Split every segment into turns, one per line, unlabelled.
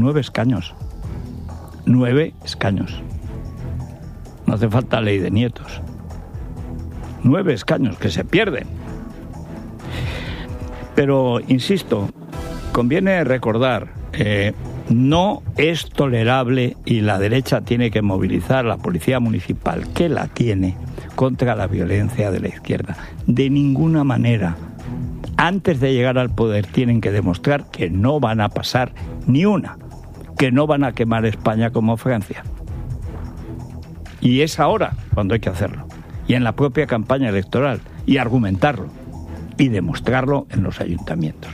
9 escaños. 9 escaños. No hace falta ley de nietos. 9 escaños que se pierden. Pero, insisto, conviene recordar, no es tolerable, y la derecha tiene que movilizar la policía municipal, que la tiene, contra la violencia de la izquierda. De ninguna manera. Antes de llegar al poder tienen que demostrar que no van a pasar ni una, que no van a quemar España como Francia. Y es ahora cuando hay que hacerlo. Y en la propia campaña electoral. Y argumentarlo. Y demostrarlo en los ayuntamientos.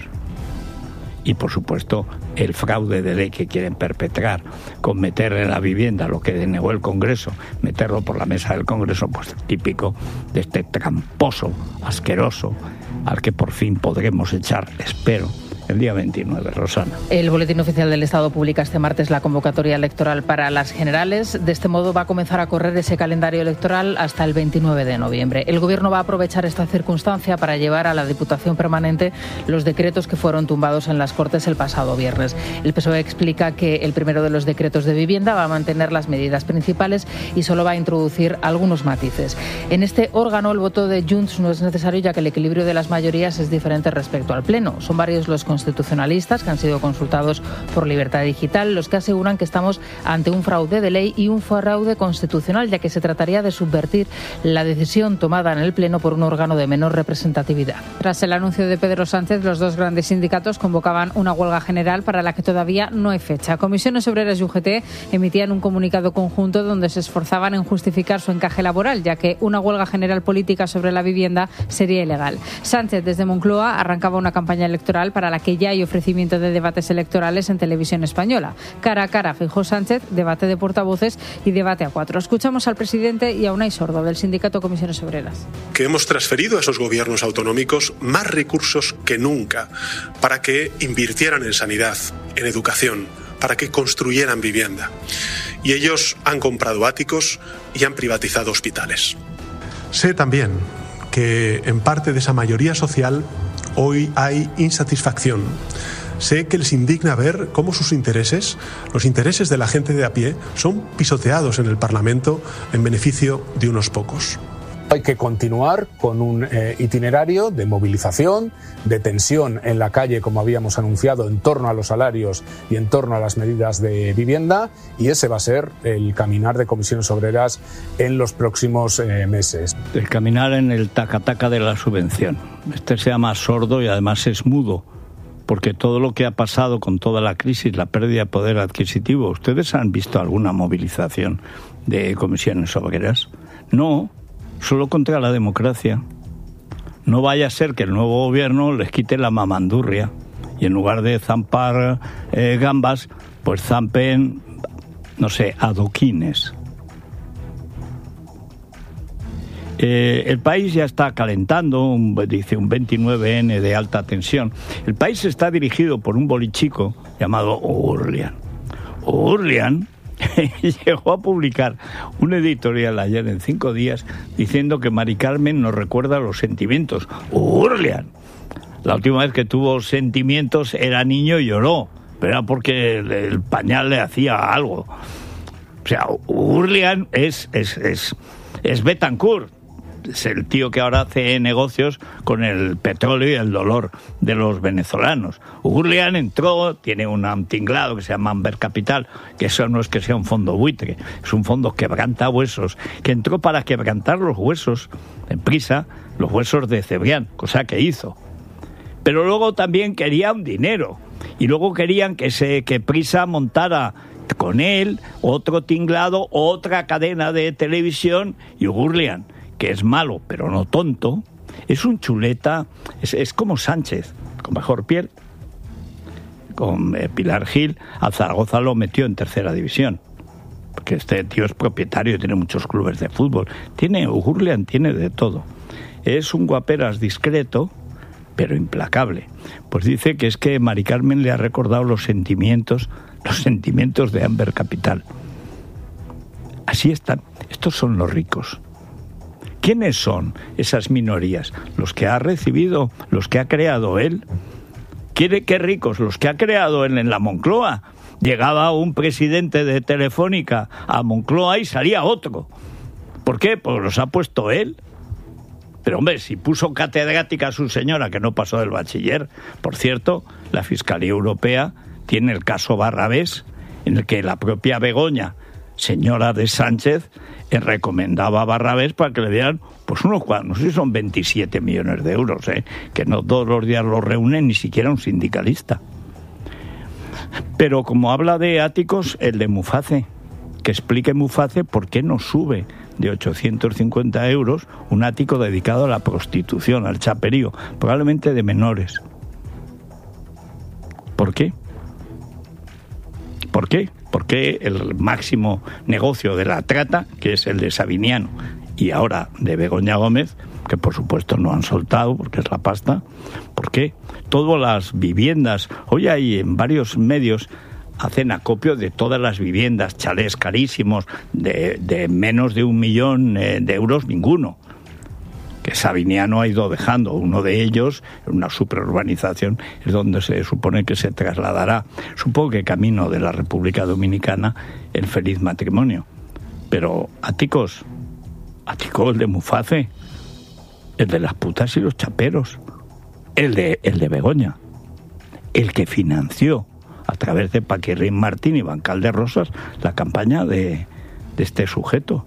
Y, por supuesto, el fraude de ley que quieren perpetrar con meter en la vivienda lo que denegó el Congreso, meterlo por la mesa del Congreso, pues típico de este tramposo, asqueroso, al que por fin podremos echar, espero, el día 29, Rosana.
El Boletín Oficial del Estado publica este martes la convocatoria electoral para las generales. De este modo va a comenzar a correr ese calendario electoral hasta el 29 de noviembre. El Gobierno va a aprovechar esta circunstancia para llevar a la Diputación Permanente los decretos que fueron tumbados en las Cortes el pasado viernes. El PSOE explica que el primero de los decretos de vivienda va a mantener las medidas principales y solo va a introducir algunos matices. En este órgano el voto de Junts no es necesario, ya que el equilibrio de las mayorías es diferente respecto al Pleno. Son varios los constitucionalistas que han sido consultados por Libertad Digital los que aseguran que estamos ante un fraude de ley y un fraude constitucional, ya que se trataría de subvertir la decisión tomada en el Pleno por un órgano de menor representatividad.
Tras el anuncio de Pedro Sánchez, los dos grandes sindicatos convocaban una huelga general para la que todavía no hay fecha. Comisiones Obreras y UGT emitían un comunicado conjunto donde se esforzaban en justificar su encaje laboral, ya que una huelga general política sobre la vivienda sería ilegal. Sánchez, desde Moncloa, arrancaba una campaña electoral para la que ya hay ofrecimiento de debates electorales en Televisión Española. Cara a cara, Feijóo Sánchez, debate de portavoces y debate a 4. Escuchamos al presidente y a Unai Sordo, del sindicato Comisiones Obreras.
Que hemos transferido a esos gobiernos autonómicos más recursos que nunca para que invirtieran en sanidad, en educación, para que construyeran vivienda. Y ellos han comprado áticos y han privatizado hospitales. Sé también que en parte de esa mayoría social hoy hay insatisfacción. Sé que les indigna ver cómo sus intereses, los intereses de la gente de a pie, son pisoteados en el Parlamento en beneficio de unos pocos.
Hay que continuar con un itinerario de movilización, de tensión en la calle, como habíamos anunciado, en torno a los salarios y en torno a las medidas de vivienda, y ese va a ser el caminar de Comisiones Obreras en los próximos meses.
El caminar en el taca-taca de la subvención. Este se llama sordo y además es mudo, porque todo lo que ha pasado con toda la crisis, la pérdida de poder adquisitivo, ¿ustedes han visto alguna movilización de Comisiones Obreras? No. Solo contra la democracia. No vaya a ser que el nuevo gobierno les quite la mamandurria y en lugar de zampar gambas, pues zampen, no sé, adoquines. El país ya está calentando, dice un 29N de alta tensión. El país está dirigido por un bolichico llamado Ourlian. Ourlian llegó a publicar un editorial ayer en 5 días diciendo que Mari Carmen nos recuerda los sentimientos. Ourlian, la última vez que tuvo sentimientos era niño y lloró, pero era porque el pañal le hacía algo. O sea, Ourlian es Betancourt. Es el tío que ahora hace negocios con el petróleo y el dolor de los venezolanos. Ourlian entró, tiene un tinglado que se llama Amber Capital, que eso no es que sea un fondo buitre, es un fondo quebranta huesos, que entró para quebrantar los huesos, en prisa, los huesos de Cebrián, cosa que hizo. Pero luego también querían dinero, y luego querían que Prisa montara con él otro tinglado, otra cadena de televisión, y Ourlian, que es malo, pero no tonto, es un chuleta, es como Sánchez, con mejor piel. Con Pilar Gil, a Zaragoza lo metió en tercera división, porque este tío es propietario, tiene muchos clubes de fútbol, Ourlian tiene de todo. Es un guaperas discreto, pero implacable. Pues dice que es que Mari Carmen le ha recordado los sentimientos de Amber Capital. Así están, estos son los ricos. ¿Quiénes son esas minorías? Los que ha recibido, los que ha creado él. ¿Quiere que ricos? Los que ha creado él en la Moncloa. Llegaba un presidente de Telefónica a Moncloa y salía otro. ¿Por qué? Pues los ha puesto él. Pero hombre, si puso catedrática a su señora, que no pasó del bachiller, por cierto, la Fiscalía Europea tiene el caso Barrabés, en el que la propia Begoña, señora de Sánchez, recomendaba a Barrabés para que le dieran pues unos cuantos, no sé si son 27 millones de euros, que no todos los días los reúne ni siquiera un sindicalista. Pero como habla de áticos, el de Muface, que explique Muface por qué no sube de 850 euros un ático dedicado a la prostitución, al chaperío, probablemente de menores. ¿Por qué? ¿Por qué? Porque el máximo negocio de la trata, que es el de Sabiniano y ahora de Begoña Gómez, que por supuesto no han soltado porque es la pasta, ¿por qué? Todas las viviendas, hoy hay en varios medios, hacen acopio de todas las viviendas, chalés carísimos, de menos de 1 millón de euros ninguno, que Sabiniano ha ido dejando. Uno de ellos, en una superurbanización, es donde se supone que se trasladará, supongo que camino de la República Dominicana, el feliz matrimonio. Pero áticos, el de Muface, el de las putas y los chaperos, el de Begoña, el que financió a través de Paquirrín Martín y Bancal de Rosas la campaña de este sujeto.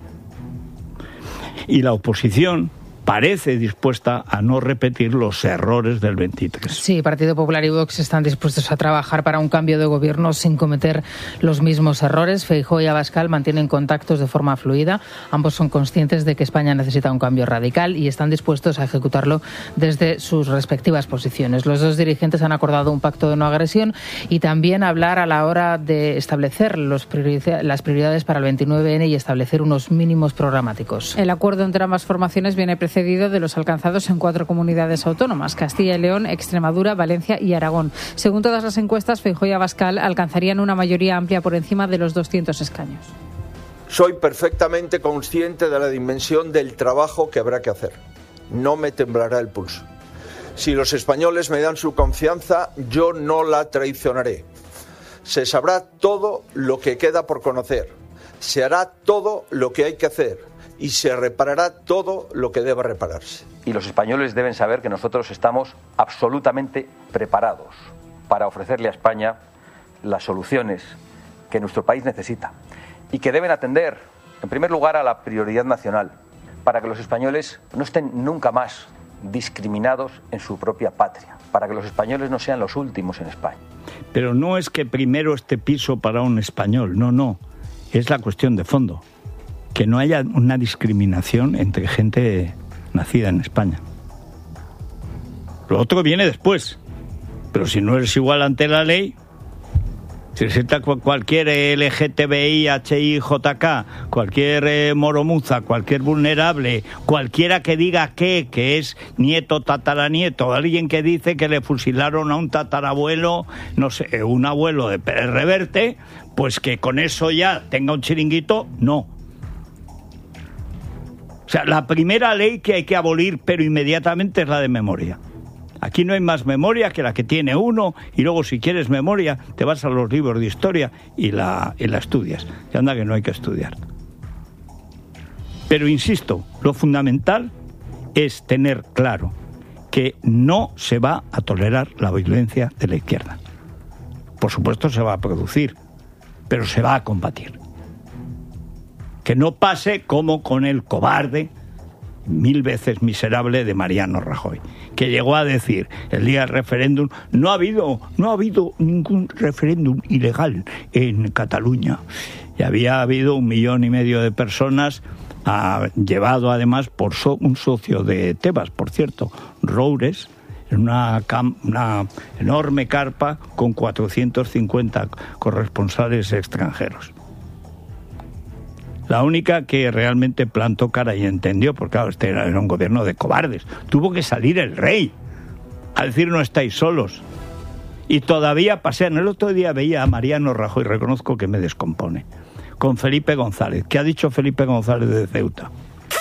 Y la oposición parece dispuesta a no repetir los errores del 23.
Sí, Partido Popular y Vox están dispuestos a trabajar para un cambio de gobierno sin cometer los mismos errores. Feijóo y Abascal mantienen contactos de forma fluida. Ambos son conscientes de que España necesita un cambio radical y están dispuestos a ejecutarlo desde sus respectivas posiciones. Los dos dirigentes han acordado un pacto de no agresión y también hablar a la hora de establecer las prioridades para el 29N y establecer unos mínimos programáticos.
El acuerdo entre ambas formaciones viene precedido de los alcanzados en 4 comunidades autónomas: Castilla y León, Extremadura, Valencia y Aragón. Según todas las encuestas, Feijóo y Abascal alcanzarían una mayoría amplia por encima de los 200 escaños.
Soy perfectamente consciente de la dimensión del trabajo que habrá que hacer. No me temblará el pulso. Si los españoles me dan su confianza, yo no la traicionaré. Se sabrá todo lo que queda por conocer. Se hará todo lo que hay que hacer. Y se reparará todo lo que deba repararse.
Y los españoles deben saber que nosotros estamos absolutamente preparados para ofrecerle a España las soluciones que nuestro país necesita y que deben atender, en primer lugar, a la prioridad nacional, para que los españoles no estén nunca más discriminados en su propia patria, para que los españoles no sean los últimos en España.
Pero no es que primero esté piso para un español, no, es la cuestión de fondo. Que no haya una discriminación entre gente nacida en España. Lo otro viene después. Pero si no eres igual ante la ley, si resulta cualquier LGTBI, HIJK, cualquier moromuza, cualquier vulnerable, cualquiera que diga que es nieto, tataranieto, alguien que dice que le fusilaron a un tatarabuelo, no sé, un abuelo de Pérez Reverte, pues que con eso ya tenga un chiringuito, no. O sea, la primera ley que hay que abolir, pero inmediatamente, es la de memoria. Aquí no hay más memoria que la que tiene uno, y luego si quieres memoria te vas a los libros de historia y la estudias. Y anda que no hay que estudiar. Pero insisto, lo fundamental es tener claro que no se va a tolerar la violencia de la izquierda. Por supuesto se va a producir, pero se va a combatir. Que no pase como con el cobarde, 1000 veces miserable, de Mariano Rajoy, que llegó a decir el día del referéndum: no ha habido ningún referéndum ilegal en Cataluña. Y había habido 1,5 millones de personas, llevado además por un socio de Tebas, por cierto, Roures, en una enorme carpa con 450 corresponsales extranjeros. La única que realmente plantó cara y entendió, porque claro, este era un gobierno de cobardes. Tuvo que salir el rey a decir: no estáis solos. Y todavía pasean. El otro día veía a Mariano Rajoy, reconozco que me descompone, con Felipe González. ¿Qué ha dicho Felipe González de Ceuta?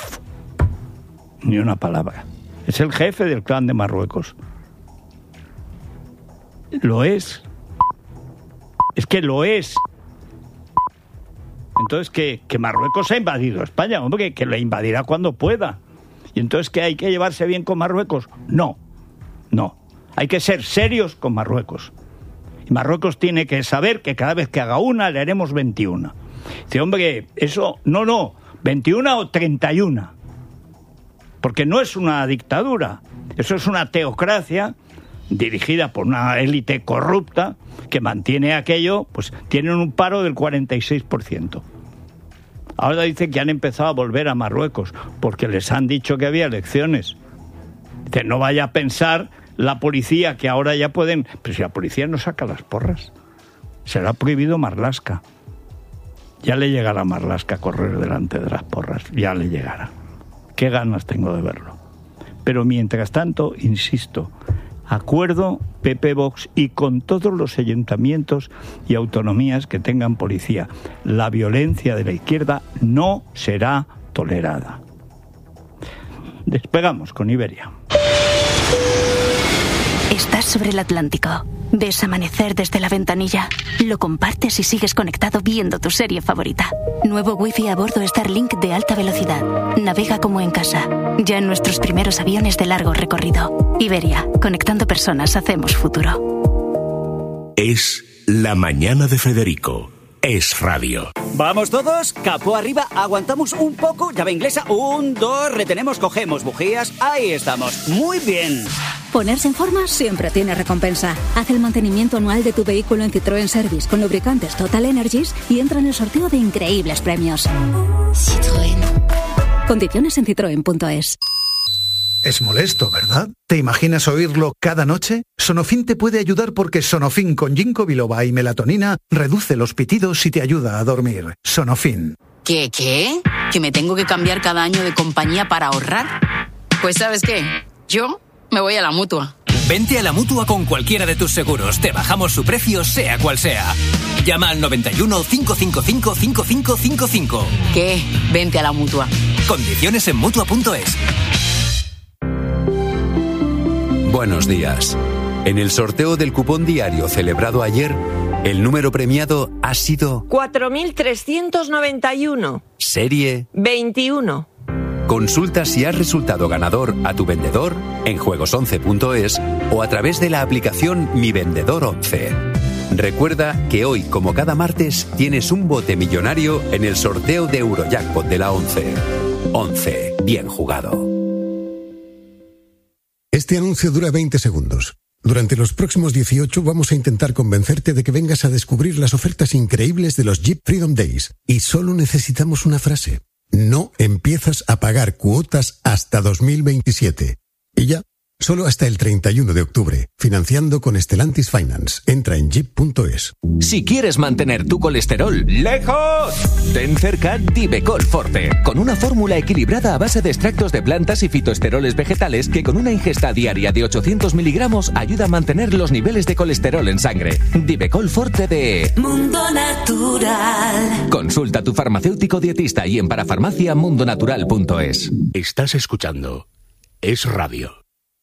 Ni una palabra. Es el jefe del clan de Marruecos. Lo es. Es que lo es. Entonces, que Marruecos ha invadido España, hombre, que la invadirá cuando pueda. Y entonces, ¿que hay que llevarse bien con Marruecos? No. Hay que ser serios con Marruecos. Y Marruecos tiene que saber que cada vez que haga una, le haremos 21. Dice, hombre, eso, no, 21 o 31. Porque no es una dictadura, eso es una teocracia dirigida por una élite corrupta que mantiene aquello, pues tienen un paro del 46%. Ahora dicen que han empezado a volver a Marruecos porque les han dicho que había elecciones. Dice, no vaya a pensar la policía que ahora ya pueden... Pero si la policía no saca las porras, se le ha prohibido Marlaska. Ya le llegará a Marlaska a correr delante de las porras, ya le llegará. Qué ganas tengo de verlo. Pero mientras tanto, insisto, acuerdo PP Vox y con todos los ayuntamientos y autonomías que tengan policía. La violencia de la izquierda no será tolerada. Despegamos con Iberia.
Estás sobre el Atlántico. Ves amanecer desde la ventanilla. Lo compartes y sigues conectado viendo tu serie favorita. Nuevo Wi-Fi a bordo Starlink de alta velocidad. Navega como en casa. Ya en nuestros primeros aviones de largo recorrido. Iberia, conectando personas hacemos futuro.
Es la mañana de Federico. Es radio.
¿Vamos todos? Capó arriba, aguantamos un poco, llave inglesa, 1, 2, retenemos, cogemos bujías, ahí estamos, muy bien.
Ponerse en forma siempre tiene recompensa. Haz el mantenimiento anual de tu vehículo en Citroën Service con lubricantes Total Energies y entra en el sorteo de increíbles premios. Citroën. Condiciones en citroen.es.
Es molesto, ¿verdad? ¿Te imaginas oírlo cada noche? Sonofin te puede ayudar porque Sonofin con ginkgo biloba y melatonina reduce los pitidos y te ayuda a dormir. Sonofin.
¿Qué? ¿Que me tengo que cambiar cada año de compañía para ahorrar? Pues ¿sabes qué? Yo me voy a la Mutua.
Vente a la Mutua con cualquiera de tus seguros. Te bajamos su precio, sea cual sea. Llama al 91 555 5555.
¿Qué? Vente a la Mutua.
Condiciones en Mutua.es.
Buenos días. En el sorteo del cupón diario celebrado ayer, el número premiado ha sido
4.391.
Serie
21.
Consulta si has resultado ganador a tu vendedor en juegos11.es o a través de la aplicación Mi Vendedor 11. Recuerda que hoy, como cada martes, tienes un bote millonario en el sorteo de Eurojackpot de la 11. 11. Bien jugado.
Este anuncio dura 20 segundos. Durante los próximos 18 vamos a intentar convencerte de que vengas a descubrir las ofertas increíbles de los Jeep Freedom Days. Y solo necesitamos una frase. No empiezas a pagar cuotas hasta 2027. Y ya, solo hasta el 31 de octubre. Financiando con Stellantis Finance. Entra en jeep.es.
Si quieres mantener tu colesterol lejos, ten cerca Divecol Forte, con una fórmula equilibrada a base de extractos de plantas y fitoesteroles vegetales que con una ingesta diaria de 800 miligramos ayuda a mantener los niveles de colesterol en sangre. Divecol Forte de
Mundo Natural.
Consulta a tu farmacéutico dietista y en parafarmaciamundonatural.es.
Estás escuchando Es Radio.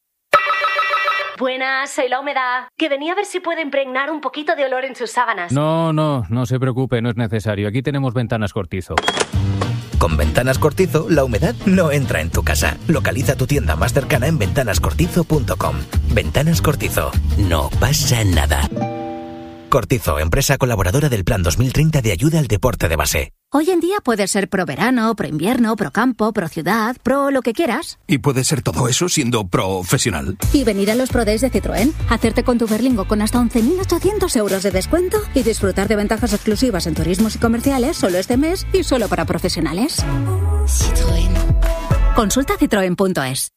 Buenas, soy la humedad. Que venía a ver si puede impregnar un poquito de olor en sus sábanas.
No se preocupe, no es necesario. Aquí tenemos Ventanas Cortizo.
Con Ventanas Cortizo, la humedad no entra en tu casa. Localiza tu tienda más cercana en ventanascortizo.com. Ventanas Cortizo. No pasa nada. Cortizo, empresa colaboradora del Plan 2030 de ayuda al deporte de base.
Hoy en día puedes ser pro verano, pro invierno, pro campo, pro ciudad, pro lo que quieras.
Y puedes ser todo eso siendo profesional.
Y venir a los Pro Days de Citroën, hacerte con tu Berlingo con hasta 11.800 euros de descuento y disfrutar de ventajas exclusivas en turismos y comerciales solo este mes y solo para profesionales. Citroën. Consulta citroen.es.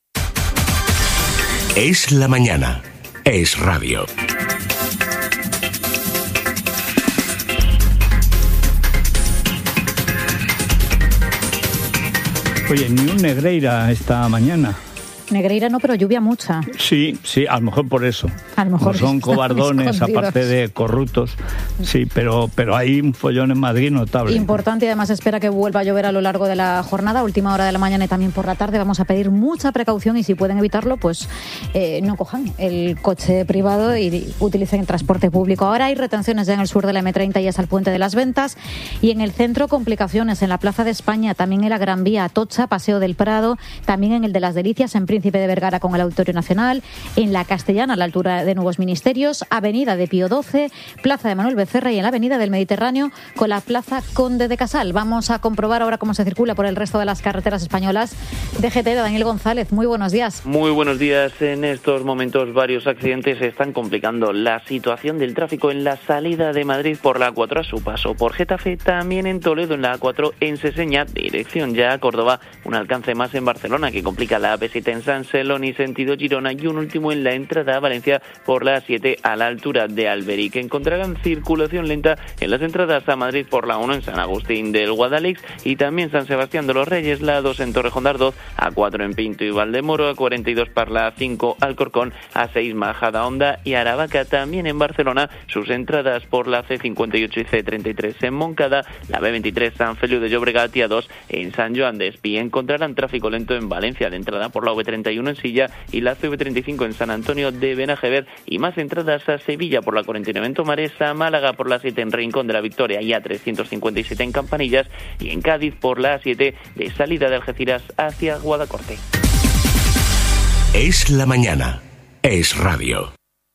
Es la mañana. Es radio.
Oye, ni un Negreira esta mañana.
Negreira no, pero lluvia mucha.
Sí, a lo mejor por eso.
A lo mejor
no son cobardones, aparte de corruptos. Sí, pero hay un follón en Madrid notable.
Importante, y además espera que vuelva a llover a lo largo de la jornada, última hora de la mañana y también por la tarde. Vamos a pedir mucha precaución y si pueden evitarlo, pues no cojan el coche privado y utilicen el transporte público. Ahora hay retenciones ya en el sur de la M30 y es al Puente de las Ventas, y en el centro complicaciones en la Plaza de España, también en la Gran Vía Atocha, Paseo del Prado, también en el de las Delicias, en Príncipe de Vergara con el Auditorio Nacional, en la Castellana a la altura de Nuevos Ministerios, Avenida de Pío XII, Plaza de Manuel Becerra y en la Avenida del Mediterráneo con la Plaza Conde de Casal. Vamos a comprobar ahora cómo se circula por el resto de las carreteras españolas. DGT de Daniel González, muy buenos días.
Muy buenos días. En estos momentos varios accidentes están complicando la situación del tráfico en la salida de Madrid por la A4 a su paso por Getafe, también en Toledo en la A4 en Seseña, dirección ya a Córdoba, un alcance más en Barcelona que complica la AP7 en San Celoni sentido Girona, y un último en la entrada a Valencia por la A7 a la altura de Alberic. Encontrarán circulación lenta en las entradas a Madrid por la 1 en San Agustín del Guadalix y también San Sebastián de los Reyes, la 2 en Torrejón de Ardoz, A4 en Pinto y Valdemoro, A42 Parla, A5 Alcorcón, A6 Majadahonda y Aravaca. También en Barcelona sus entradas por la C58 y C33 en Moncada, la B23 San Feliu de Llobregat y A2 en San Joan de Espí. Encontrarán tráfico lento en Valencia de entrada por la V31 en Silla y la CV35 en San Antonio de Benajever, y más entradas a Sevilla por la 49 en Tomares, a Málaga por la 7 en Rincón de la Victoria y A357 en Campanillas, y en Cádiz por la A7 de salida de Algeciras hacia Guadacorte.
Es la mañana. Es radio.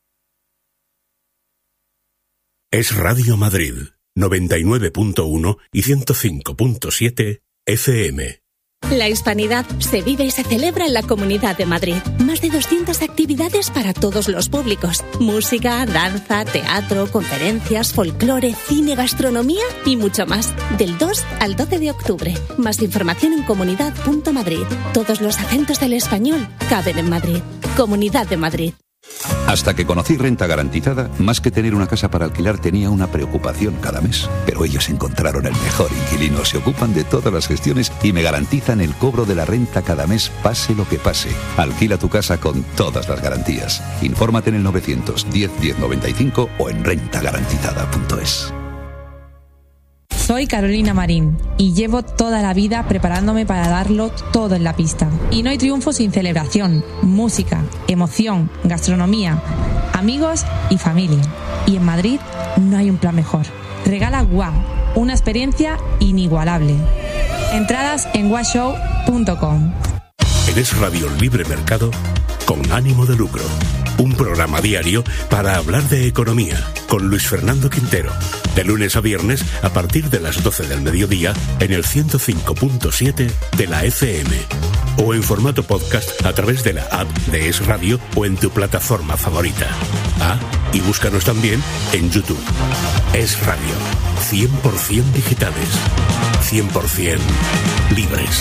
Es Radio Madrid, 99.1 y 105.7 FM.
La Hispanidad se vive y se celebra en la Comunidad de Madrid. Más de 200 actividades para todos los públicos. Música, danza, teatro, conferencias, folclore, cine, gastronomía y mucho más. Del 2 al 12 de octubre. Más información en comunidad.madrid. Todos los acentos del español caben en Madrid. Comunidad de Madrid.
Hasta que conocí Renta Garantizada, más que tener una casa para alquilar tenía una preocupación cada mes. Pero ellos encontraron el mejor inquilino, se ocupan de todas las gestiones y me garantizan el cobro de la renta cada mes, pase lo que pase. Alquila tu casa con todas las garantías. Infórmate en el 910 1095 o en rentagarantizada.es.
Soy Carolina Marín y llevo toda la vida preparándome para darlo todo en la pista. Y no hay triunfo sin celebración, música, emoción, gastronomía, amigos y familia. Y en Madrid no hay un plan mejor. Regala WOW, una experiencia inigualable. Entradas en wowshow.com.
Eres Radio Libre Mercado con ánimo de lucro. Un programa diario para hablar de economía con Luis Fernando Quintero. De lunes a viernes a partir de las 12 del mediodía en el 105.7 de la FM. O en formato podcast a través de la app de Es Radio o en tu plataforma favorita. Ah, y búscanos también en YouTube. Es Radio. 100% digitales. 100% libres.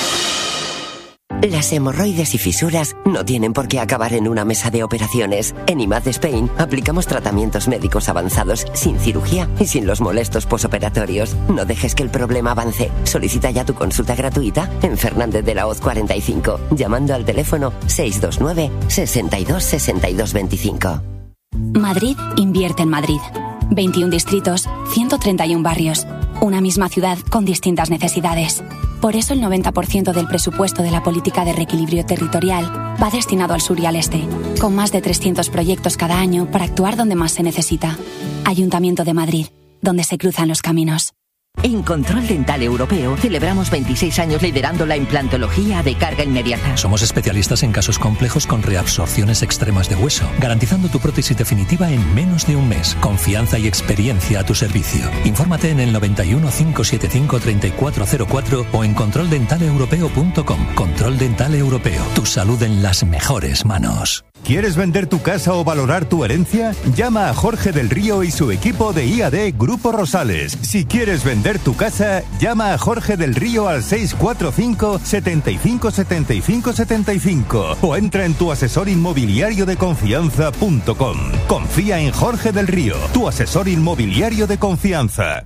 Las hemorroides y fisuras no tienen por qué acabar en una mesa de operaciones. En IMAD Spain aplicamos tratamientos médicos avanzados sin cirugía y sin los molestos posoperatorios. No dejes que el problema avance. Solicita ya tu consulta gratuita en Fernández de la Hoz 45, llamando al teléfono 629 62 62 25.
Madrid invierte en Madrid. 21 distritos, 131 barrios. Una misma ciudad con distintas necesidades. Por eso el 90% del presupuesto de la política de reequilibrio territorial va destinado al sur y al este, con más de 300 proyectos cada año para actuar donde más se necesita. Ayuntamiento de Madrid, donde se cruzan los caminos.
En Control Dental Europeo celebramos 26 años liderando la implantología de carga inmediata.
Somos especialistas en casos complejos con reabsorciones extremas de hueso, garantizando tu prótesis definitiva en menos de un mes. Confianza y experiencia a tu servicio. Infórmate en el 91 575 3404 o en controldentaleeuropeo.com. Control Dental Europeo. Tu salud en las mejores manos.
¿Quieres vender tu casa o valorar tu herencia? Llama a Jorge del Río y su equipo de IAD Grupo Rosales. Si quieres vender tu casa, llama a Jorge del Río al 645 75 75 75 o entra en tuasesorinmobiliariodeconfianza.com. Confía en Jorge del Río, tu asesor inmobiliario de confianza.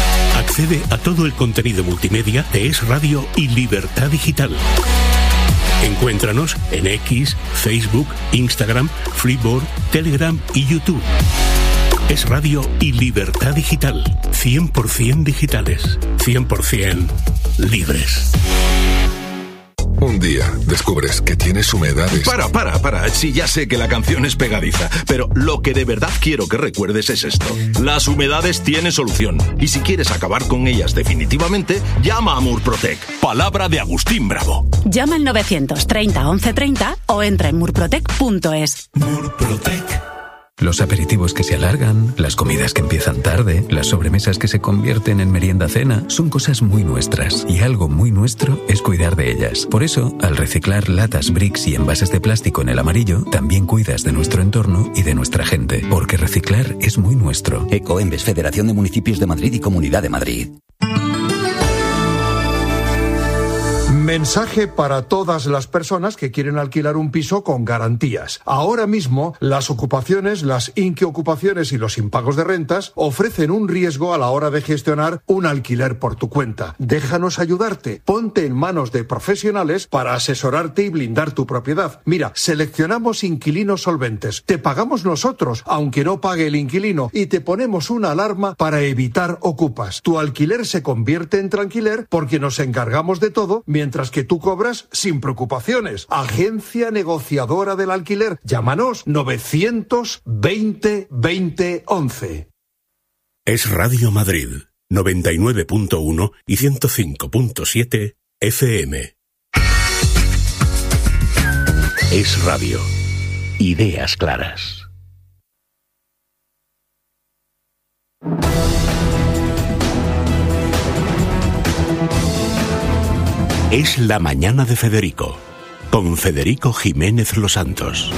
Accede a todo el contenido multimedia de Es Radio y Libertad Digital. Encuéntranos en X, Facebook, Instagram, Flipboard, Telegram y YouTube. Es radio y libertad digital. 100% digitales. 100% libres.
Un día descubres que tienes humedades.
Para. Sí, ya sé que la canción es pegadiza, pero lo que de verdad quiero que recuerdes es esto. Las humedades tienen solución. Y si quieres acabar con ellas definitivamente, llama a Murprotec. Palabra de Agustín Bravo.
Llama al 930 1130 o entra en murprotec.es.
Murprotec.
Los aperitivos que se alargan, las comidas que empiezan tarde, las sobremesas que se convierten en merienda-cena, son cosas muy nuestras. Y algo muy nuestro es cuidar de ellas. Por eso, al reciclar latas, bricks y envases de plástico en el amarillo, también cuidas de nuestro entorno y de nuestra gente. Porque reciclar es muy nuestro.
Ecoembes, Federación de Municipios de Madrid y Comunidad de Madrid.
Mensaje para todas las personas que quieren alquilar un piso con garantías. Ahora mismo, las ocupaciones, las inquiocupaciones y los impagos de rentas ofrecen un riesgo a la hora de gestionar un alquiler por tu cuenta. Déjanos ayudarte. Ponte en manos de profesionales para asesorarte y blindar tu propiedad. Mira, seleccionamos inquilinos solventes. Te pagamos nosotros, aunque no pague el inquilino, y te ponemos una alarma para evitar ocupas. Tu alquiler se convierte en tranquiler porque nos encargamos de todo, mientras que tú cobras sin preocupaciones. Agencia negociadora del alquiler. Llámanos 920 20 11.
Es Radio Madrid, 99.1 y 105.7 FM. Es radio. Ideas claras. Es la mañana de Federico, con Federico Jiménez Los Santos.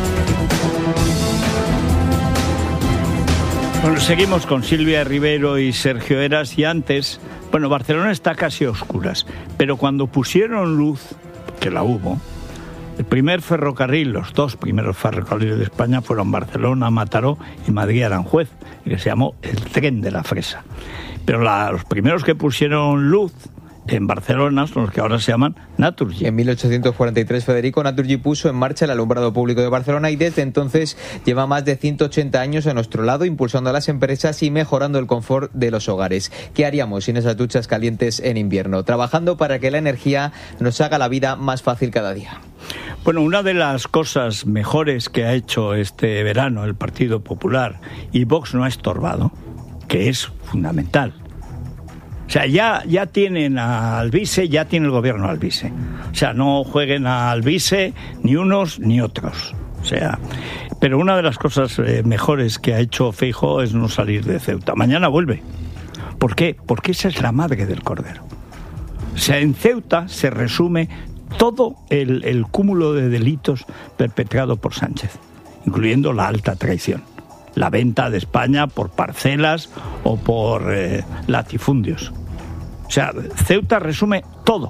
Bueno, seguimos con Silvia Rivero y Sergio Eras y antes, bueno, Barcelona está casi a oscuras, pero cuando pusieron luz, que la hubo, el primer ferrocarril, los dos primeros ferrocarriles de España fueron Barcelona, Mataró y Madrid-Aranjuez, que se llamó el Tren de la Fresa. Pero los primeros que pusieron luz en Barcelona son los que ahora se llaman Naturgy.
En 1843, Federico, Naturgy puso en marcha el alumbrado público de Barcelona y desde entonces lleva más de 180 años a nuestro lado, impulsando a las empresas y mejorando el confort de los hogares. ¿Qué haríamos sin esas duchas calientes en invierno? Trabajando para que la energía nos haga la vida más fácil cada día.
Bueno, una de las cosas mejores que ha hecho este verano el Partido Popular, y Vox no ha estorbado, que es fundamental. O sea, ya tienen a Alvise, ya tiene el gobierno a Alvise. O sea, no jueguen a Alvise ni unos ni otros. O sea, pero una de las cosas mejores que ha hecho Feijóo es no salir de Ceuta. Mañana vuelve. ¿Por qué? Porque esa es la madre del cordero. O sea, en Ceuta se resume todo el cúmulo de delitos perpetrado por Sánchez, incluyendo la alta traición, la venta de España por parcelas o por latifundios. O sea, Ceuta resume todo.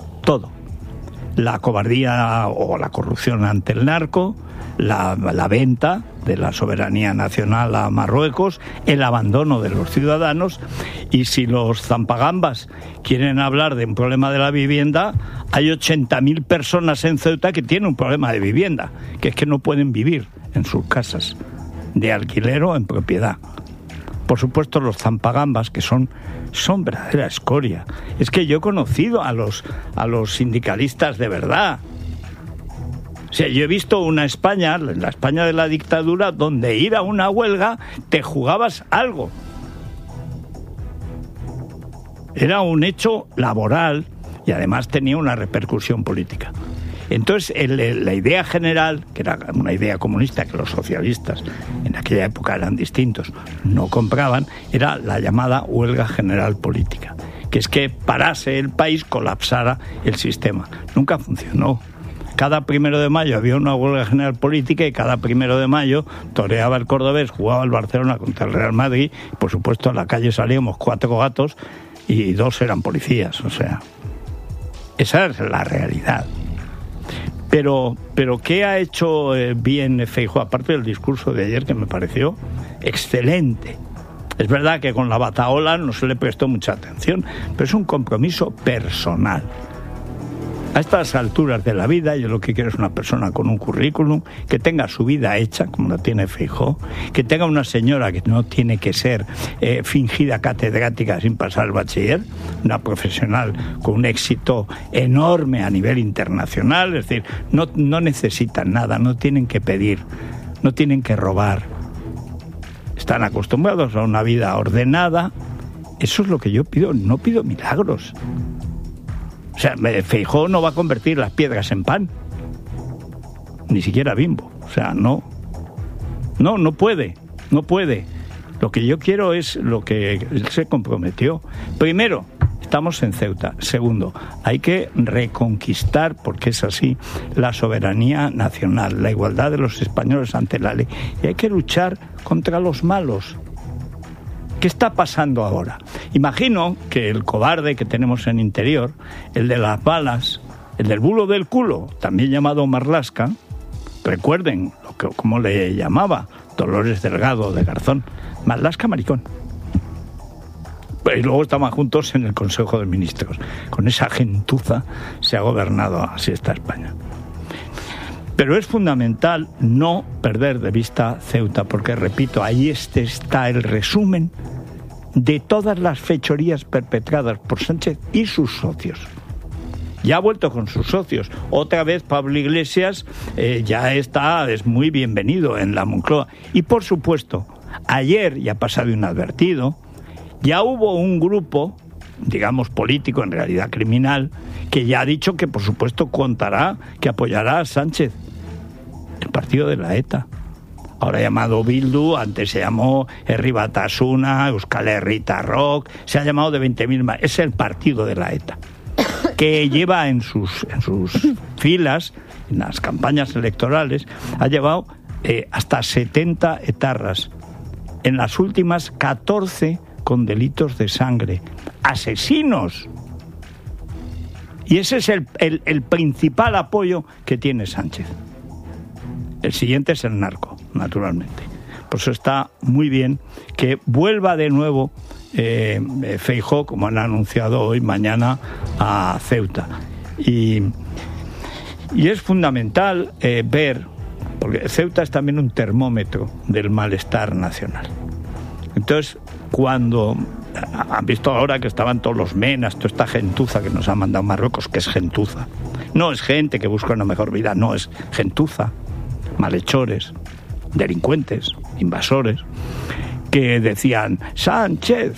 La cobardía o la corrupción ante el narco, la venta de la soberanía nacional a Marruecos, el abandono de los ciudadanos. Y si los zampagambas quieren hablar de un problema de la vivienda, hay 80.000 personas en Ceuta que tienen un problema de vivienda, que es que no pueden vivir en sus casas de alquiler o en propiedad. Por supuesto, los zampagambas, que son verdadera escoria. Es que yo he conocido a los sindicalistas de verdad. O sea, yo he visto una España, la España de la dictadura, donde ir a una huelga te jugabas algo. Era un hecho laboral y además tenía una repercusión política. Entonces, la idea general, que era una idea comunista que los socialistas en aquella época eran distintos, no compraban, era la llamada huelga general política, que es que parase el país, colapsara el sistema. Nunca funcionó. Cada 1 de mayo había una huelga general política y cada 1 de mayo toreaba el cordobés, jugaba el Barcelona contra el Real Madrid y, por supuesto, a la calle salíamos 4 gatos y 2 eran policías. O sea, esa es la realidad. Pero ¿qué ha hecho bien Feijóo? Aparte del discurso de ayer, que me pareció excelente. Es verdad que con la batahola no se le prestó mucha atención, pero es un compromiso personal. A estas alturas de la vida, yo lo que quiero es una persona con un currículum, que tenga su vida hecha, como la tiene Feijóo, que tenga una señora que no tiene que ser fingida catedrática sin pasar el bachiller, una profesional con un éxito enorme a nivel internacional, es decir, no necesitan nada, no tienen que pedir, no tienen que robar, están acostumbrados a una vida ordenada. Eso es lo que yo pido, no pido milagros. O sea, Feijóo no va a convertir las piedras en pan. Ni siquiera Bimbo. O sea, no puede. Lo que yo quiero es lo que él se comprometió. Primero, estamos en Ceuta. Segundo, hay que reconquistar, porque es así, la soberanía nacional, la igualdad de los españoles ante la ley. Y hay que luchar contra los malos. ¿Qué está pasando ahora? Imagino que el cobarde que tenemos en Interior, el de las balas, el del bulo del culo, también llamado Marlaska, recuerden cómo le llamaba Dolores Delgado de Garzón, Marlaska maricón. Y luego estaban juntos en el Consejo de Ministros. Con esa gentuza se ha gobernado así esta España. Pero es fundamental no perder de vista Ceuta, porque, repito, ahí está el resumen de todas las fechorías perpetradas por Sánchez y sus socios. Ya ha vuelto con sus socios. Otra vez Pablo Iglesias es muy bienvenido en la Moncloa. Y, por supuesto, ayer, ya ha pasado inadvertido, ya hubo un grupo, digamos político, en realidad criminal, que ya ha dicho que, por supuesto, que apoyará a Sánchez. El partido de la ETA, ahora llamado Bildu, antes se llamó Herri Batasuna, Euskal Herrita Rock, se ha llamado de 20.000 más. Es el partido de la ETA, que lleva en sus filas, en las campañas electorales, ha llevado hasta 70 etarras. En las últimas, 14 con delitos de sangre. ¡Asesinos! Y ese es el principal apoyo que tiene Sánchez. El siguiente es el narco, naturalmente. Por eso está muy bien que vuelva de nuevo Feijóo, como han anunciado hoy, mañana, a Ceuta. Y es fundamental ver, porque Ceuta es también un termómetro del malestar nacional. Entonces, cuando han visto ahora que estaban todos los menas, toda esta gentuza que nos ha mandado Marruecos, que es gentuza. No es gente que busca una mejor vida, no, es gentuza. Malhechores, delincuentes, invasores, que decían Sánchez,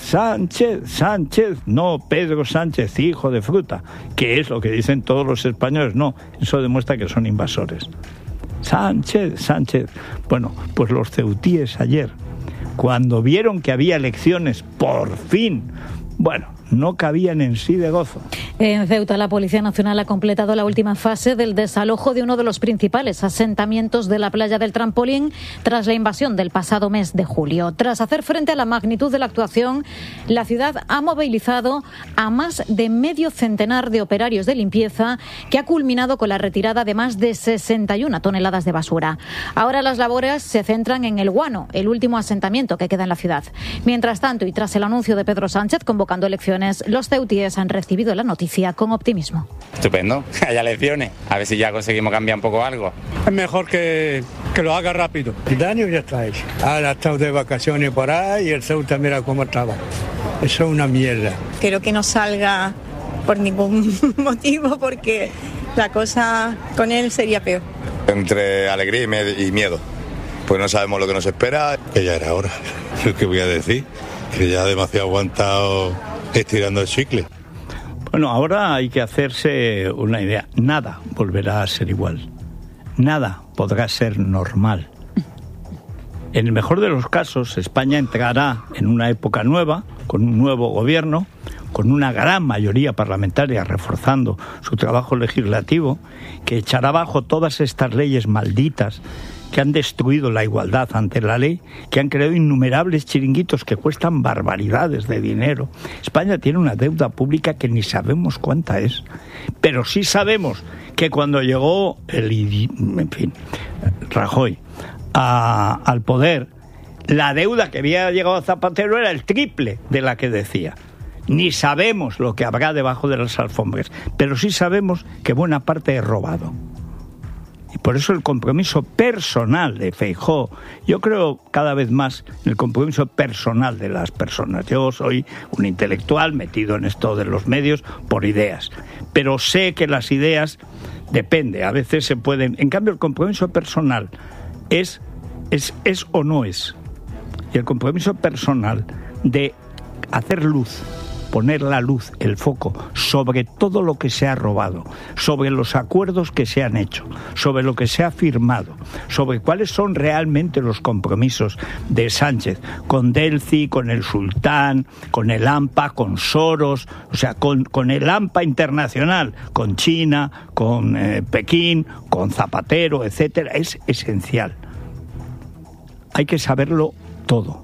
no Pedro Sánchez, hijo de fruta, que es lo que dicen todos los españoles. No, eso demuestra que son invasores. Sánchez. Bueno, pues los ceutíes ayer, cuando vieron que había elecciones, por fin, bueno, no cabían en sí de gozo.
En Ceuta, la Policía Nacional ha completado la última fase del desalojo de uno de los principales asentamientos de la playa del Trampolín tras la invasión del pasado mes de julio. Tras hacer frente a la magnitud de la actuación, la ciudad ha movilizado a más de medio centenar de operarios de limpieza, que ha culminado con la retirada de más de 61 toneladas de basura. Ahora las labores se centran en El Guano, el último asentamiento que queda en la ciudad. Mientras tanto, y tras el anuncio de Pedro Sánchez convocando elecciones, los ceutíes han recibido la noticia con optimismo.
Estupendo, haya elecciones, a ver si ya conseguimos cambiar un poco algo.
Es mejor que lo haga rápido. El daño ya está hecho. Ahora estado de vacaciones por ahí y el Ceuta mira cómo estaba. Eso es una mierda.
Quiero que no salga por ningún motivo, porque la cosa con él sería peor.
Entre alegría y miedo, pues no sabemos lo que nos espera. Que ya era hora. ¿Qué voy a decir? Que ya demasiado aguantado estirando el chicle.
Bueno, ahora hay que hacerse una idea. Nada volverá a ser igual. Nada podrá ser normal. En el mejor de los casos, España entrará en una época nueva, con un nuevo gobierno, con una gran mayoría parlamentaria reforzando su trabajo legislativo, que echará abajo todas estas leyes malditas que han destruido la igualdad ante la ley, que han creado innumerables chiringuitos que cuestan barbaridades de dinero. España tiene una deuda pública que ni sabemos cuánta es, pero sí sabemos que cuando llegó Rajoy al poder, la deuda que había llegado a Zapatero era el triple de la que decía. ni sabemos lo que habrá debajo de las alfombras, pero sí sabemos que buena parte es robado. Y por eso el compromiso personal de Feijóo, yo creo cada vez más en el compromiso personal de las personas. Yo soy un intelectual metido en esto de los medios por ideas, pero sé que las ideas depende, a veces se pueden. En cambio, el compromiso personal es o no es. Y el compromiso personal de hacer luz, poner la luz, el foco, sobre todo lo que se ha robado, sobre los acuerdos que se han hecho, sobre lo que se ha firmado, sobre cuáles son realmente los compromisos de Sánchez con Delci, con el Sultán, con el AMPA, con Soros, o sea, con el AMPA internacional, con China, con Pekín, con Zapatero, etcétera, es esencial. Hay que saberlo todo.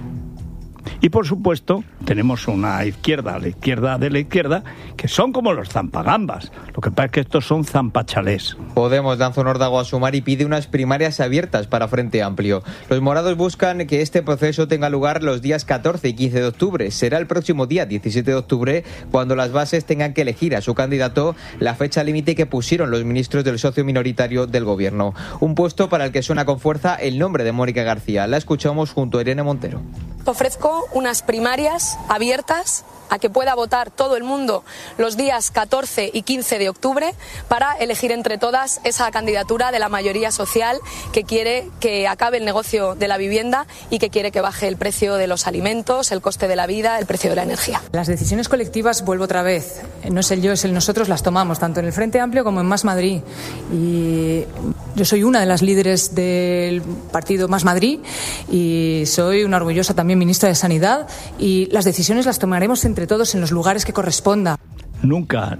Y por supuesto, tenemos una izquierda, la izquierda de la izquierda, que son como los zampagambas. Lo que pasa es que estos son zampachalés.
Podemos lanza un órdago a Sumar y pide unas primarias abiertas para Frente Amplio. Los morados buscan que este proceso tenga lugar los días 14 y 15 de octubre. Será el próximo día 17 de octubre cuando las bases tengan que elegir a su candidato, la fecha límite que pusieron los ministros del socio minoritario del gobierno. Un puesto para el que suena con fuerza el nombre de Mónica García. La escuchamos junto a Irene Montero.
Ofrezco unas primarias abiertas a que pueda votar todo el mundo los días 14 y 15 de octubre para elegir entre todas esa candidatura de la mayoría social que quiere que acabe el negocio de la vivienda y que quiere que baje el precio de los alimentos, el coste de la vida, el precio de la energía.
Las decisiones colectivas, vuelvo otra vez, no es el yo, es el nosotros, las tomamos tanto en el Frente Amplio como en Más Madrid. Y yo soy una de las líderes del partido Más Madrid y soy una orgullosa también ministra de Sanidad, y las decisiones las tomaremos entre todos en los lugares que corresponda.
Nunca,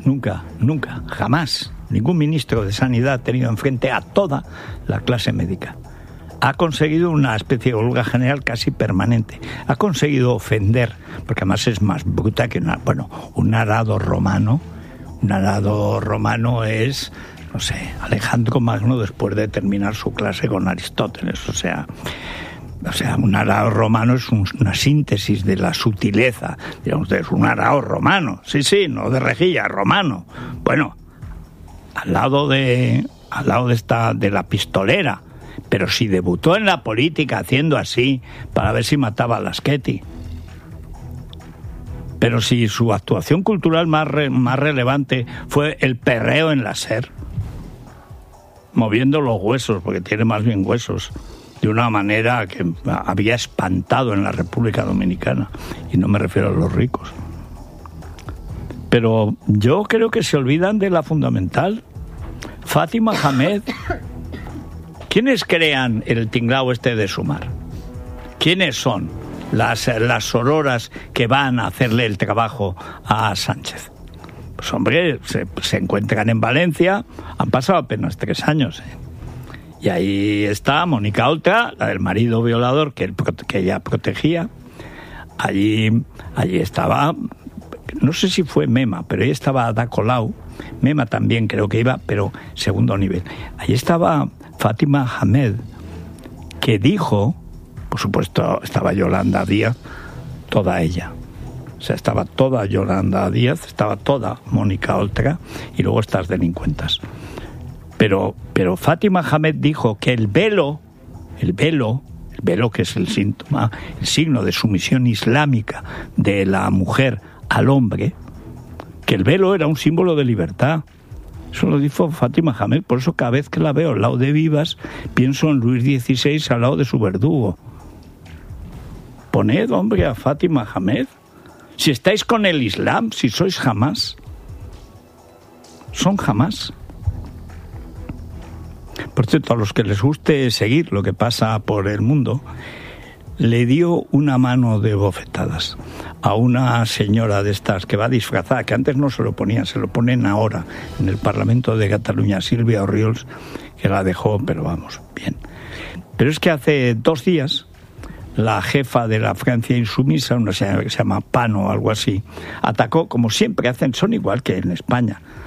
jamás ningún ministro de Sanidad ha tenido enfrente a toda la clase médica. Ha conseguido una especie de huelga general casi permanente. Ha conseguido ofender, porque además es más bruta que un arado romano. Un arado romano es, no sé, Alejandro Magno después de terminar su clase con Aristóteles. O sea, un arao romano es una síntesis de la sutileza. Dirán ustedes, un arao romano. Sí, no de rejilla, romano. Bueno, al lado de la pistolera. Pero si debutó en la política haciendo así, para ver si mataba a Lasqueti. Pero si su actuación cultural más relevante fue el perreo en la SER, moviendo los huesos, porque tiene más bien huesos, de una manera que había espantado en la República Dominicana, y no me refiero a los ricos. Pero yo creo que se olvidan de la fundamental. Fátima Hamed. ¿Quiénes crean el tinglao este de Sumar? ¿Quiénes son las sororas que van a hacerle el trabajo a Sánchez? Pues hombre, se encuentran en Valencia, han pasado apenas 3 años, Y ahí está Mónica Oltra, la del marido violador que ella protegía. Allí estaba, no sé si fue Mema, pero ahí estaba Ada Colau. Mema también creo que iba, pero segundo nivel. Allí estaba Fátima Hamed, que dijo, por supuesto estaba Yolanda Díaz, toda ella. O sea, estaba toda Yolanda Díaz, estaba toda Mónica Oltra y luego estas delincuentas. Pero Fátima Hamed dijo que el velo que es el signo de sumisión islámica de la mujer al hombre, que el velo era un símbolo de libertad. Eso lo dijo Fátima Hamed. Por eso cada vez que la veo al lado de Vivas, pienso en Luis XVI al lado de su verdugo. Poned, hombre, a Fátima Hamed. Si estáis con el Islam, si sois Hamás, son Hamás. Por cierto, a los que les guste seguir lo que pasa por el mundo, le dio una mano de bofetadas a una señora de estas que va disfrazada, que antes no se lo ponían, se lo ponen ahora en el Parlamento de Cataluña, Silvia Orriols, que la dejó, pero vamos, bien. Pero es que hace 2 días la jefa de la Francia insumisa, una señora que se llama Pano o algo así, atacó, como siempre hacen, son igual que en España.